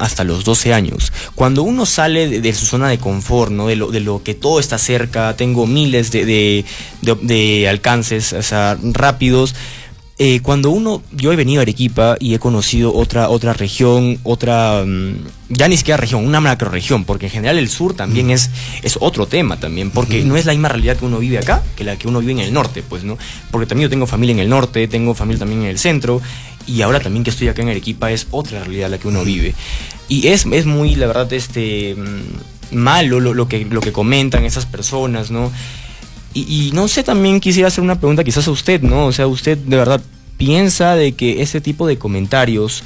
hasta los 12 años. Cuando uno sale de su zona de confort, ¿no? De lo que todo está cerca, tengo miles de alcances, o sea, rápidos. Yo he venido a Arequipa y he conocido otra región, ya ni siquiera región, una macroregión, porque en general el sur también es otro tema también, porque no es la misma realidad que uno vive acá, que la que uno vive en el norte, pues, ¿no? Porque también yo tengo familia en el norte, tengo familia también en el centro, y ahora también que estoy acá en Arequipa es otra realidad la que uno vive. Y es muy, la verdad, malo lo que comentan esas personas, ¿no? Y no sé, también quisiera hacer una pregunta quizás a usted, ¿no? O sea, ¿usted de verdad piensa de que ese tipo de comentarios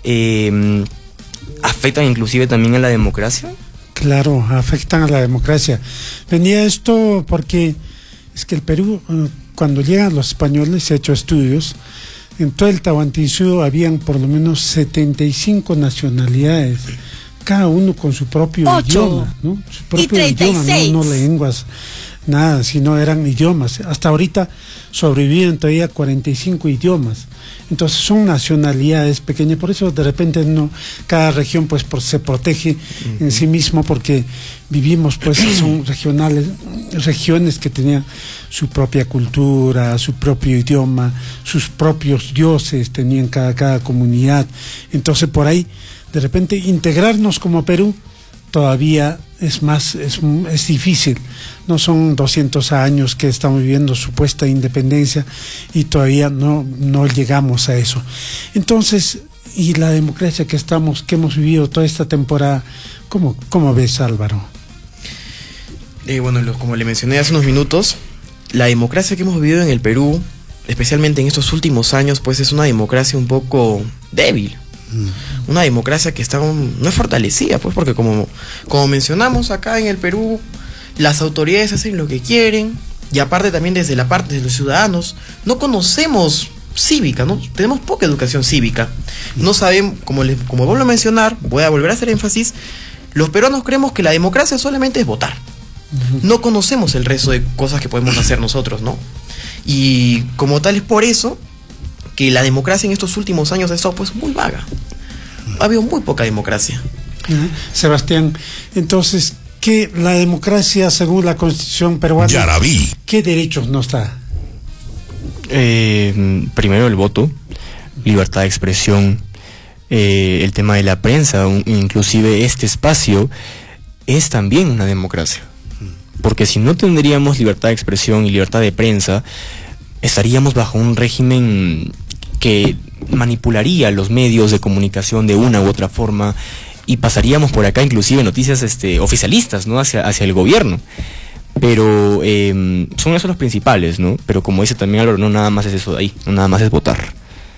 afectan inclusive también a la democracia? Claro, afectan a la democracia. Venía esto porque es que el Perú, cuando llegan los españoles, se ha hecho estudios, en todo el Tahuantinsuyo habían por lo menos 75 nacionalidades, cada uno con su propio idioma, ¿no? Su propio idioma, no lenguas, nada, sino eran idiomas. Hasta ahorita sobreviven todavía 45 idiomas. Entonces son nacionalidades pequeñas, por eso de repente cada región pues se protege en sí mismo, porque vivimos pues son regiones que tenían su propia cultura, su propio idioma, sus propios dioses tenían cada comunidad. Entonces por ahí de repente integrarnos como Perú todavía es difícil. No son 200 años que estamos viviendo supuesta independencia y todavía no llegamos a eso. Entonces, y la democracia que hemos vivido toda esta temporada, ¿cómo ves, Álvaro? Bueno, como le mencioné hace unos minutos, la democracia que hemos vivido en el Perú, especialmente en estos últimos años, pues es una democracia un poco débil. Una democracia que no es fortalecida, pues, porque como mencionamos acá en el Perú, las autoridades hacen lo que quieren, y aparte también desde la parte de los ciudadanos no conocemos cívica, ¿no? Tenemos poca educación cívica, no saben, como vuelvo a mencionar, voy a volver a hacer énfasis, los peruanos creemos que la democracia solamente es votar, no conocemos el resto de cosas que podemos hacer nosotros, ¿no? Y como tal es por eso que la democracia en estos últimos años ha estado pues muy vaga. Ha habido muy poca democracia. Sebastián, entonces, ¿qué la democracia según la Constitución peruana? ¿Qué derechos nos da? Primero el voto, libertad de expresión, el tema de la prensa, inclusive este espacio es también una democracia. Porque si no tendríamos libertad de expresión y libertad de prensa, estaríamos bajo un régimen que manipularía los medios de comunicación de una u otra forma, y pasaríamos por acá inclusive noticias oficialistas, ¿no? hacia el gobierno. Pero son esos los principales, ¿no? Pero como dice también Álvaro, no nada más es eso de ahí, no nada más es votar.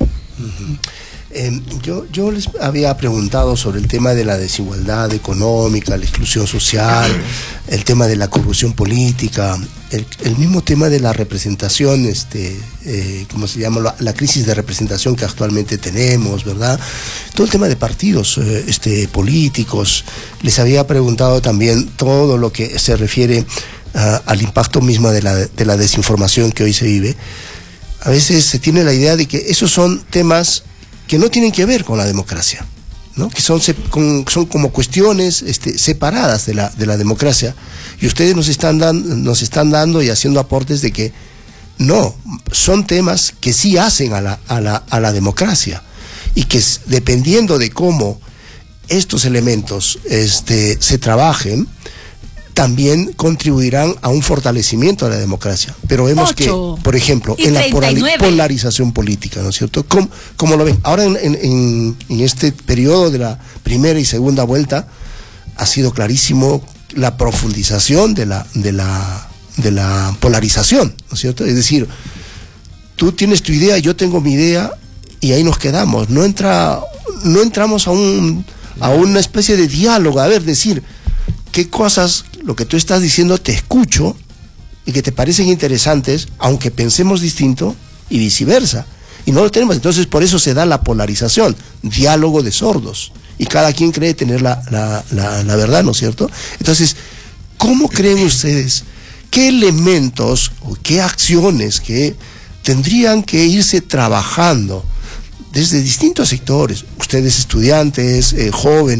Yo les había preguntado sobre el tema de la desigualdad económica, la exclusión social, el tema de la corrupción política, el mismo tema de la representación, ¿cómo se llama? La crisis de representación que actualmente tenemos, ¿verdad? Todo el tema de partidos políticos. Les había preguntado también todo lo que se refiere al impacto mismo de la desinformación que hoy se vive. A veces se tiene la idea de que esos son temas que no tienen que ver con la democracia, ¿no? Que son como cuestiones separadas de la democracia, y ustedes nos están dando y haciendo aportes de que no, son temas que sí hacen a la democracia, y que dependiendo de cómo estos elementos se trabajen, también contribuirán a un fortalecimiento de la democracia. Pero vemos que, por ejemplo, en la polarización política, ¿no es cierto? ¿Cómo lo ven? Ahora en este periodo de la primera y segunda vuelta ha sido clarísimo la profundización de la polarización, ¿no es cierto? Es decir, tú tienes tu idea, yo tengo mi idea, y ahí nos quedamos. No entramos a una especie de diálogo, a ver, decir qué cosas, lo que tú estás diciendo, te escucho y que te parecen interesantes, aunque pensemos distinto, y viceversa. Y no lo tenemos. Entonces, por eso se da la polarización, diálogo de sordos. Y cada quien cree tener la verdad, ¿no es cierto? Entonces, ¿cómo creen ustedes? ¿Qué elementos o qué acciones que tendrían que irse trabajando desde distintos sectores? Ustedes estudiantes, jóvenes,